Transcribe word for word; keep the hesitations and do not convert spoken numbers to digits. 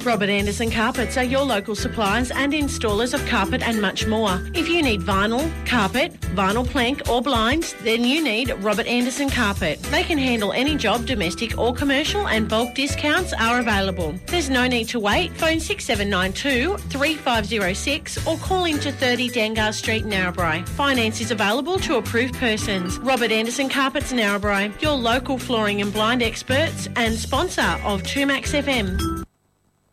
Robert Anderson Carpets are your local suppliers and installers of carpet and much more. If you need vinyl, carpet, vinyl plank or blinds, then you need Robert Anderson Carpet. They can handle any job, domestic or commercial, and bulk discounts are available. There's no need to wait. Phone six seven nine two, three five zero six or call into thirty Dangar Street, Narrabri. Finance is available to approved persons. Robert Anderson Carpets, Narrabri, your local flooring and blind experts and sponsor of two Max F M.